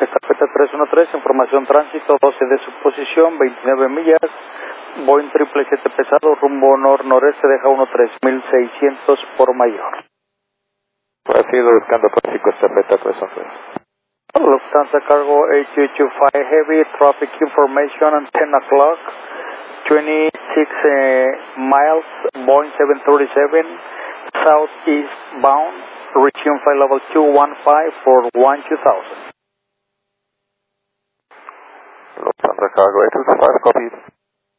Estafeta 313, información tránsito, 12 de su posición, 29 millas, Boeing 777 pesado, rumbo nor-noreste, deja 13,600 por mayor. Pues sigo buscando por 5 Estafeta 313. Lufthansa Cargo 8225 Heavy, traffic information at 10 o'clock, 26 miles, Boeing 737, southeast bound, reaching flight level 215 for 1-2000. Lufthansa Cargo 8225, copy.